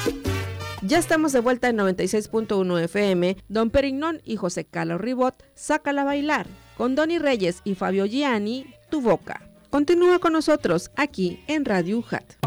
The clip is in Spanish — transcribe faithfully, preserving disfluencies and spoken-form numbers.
Ya estamos de vuelta en noventa y seis punto uno F M. Don Perignón y José Carlos Ribot, Sácala a bailar. Con Donny Reyes y Fabio Gianni, Tu Boca. Continúa con nosotros aquí en Radio U J A T.